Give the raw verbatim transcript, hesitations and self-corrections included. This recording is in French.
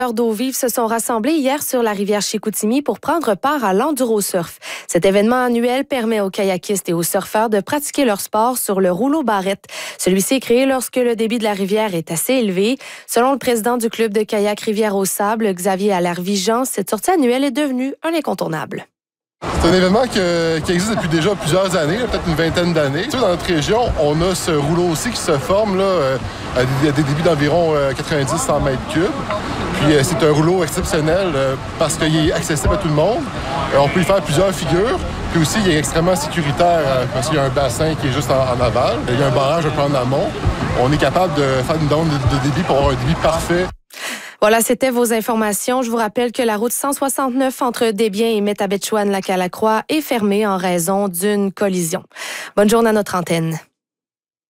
d'eau vive se sont rassemblés hier sur la rivière Chicoutimi pour prendre part à l'enduro-surf. Cet événement annuel permet aux kayakistes et aux surfeurs de pratiquer leur sport sur le rouleau barrette. Celui-ci est créé lorsque le débit de la rivière est assez élevé. Selon le président du club de kayak Rivière-au-Sable, Xavier Allaire-Vigent, cette sortie annuelle est devenue un incontournable. C'est un événement que, qui existe depuis déjà plusieurs années, peut-être une vingtaine d'années. Dans notre région, on a ce rouleau aussi qui se forme là, à des, des débits d'environ quatre-vingt-dix à cent mètres cubes. Puis c'est un rouleau exceptionnel parce qu'il est accessible à tout le monde. On peut y faire plusieurs figures. Puis aussi, il est extrêmement sécuritaire parce qu'il y a un bassin qui est juste en, en aval. Il y a un barrage un peu en amont. On est capable de faire une zone de, de débit pour avoir un débit parfait. Voilà, c'était vos informations. Je vous rappelle que la route cent soixante-neuf entre Desbiens et Métabetchouan-Lac-à-la-Croix est fermée en raison d'une collision. Bonne journée à notre antenne.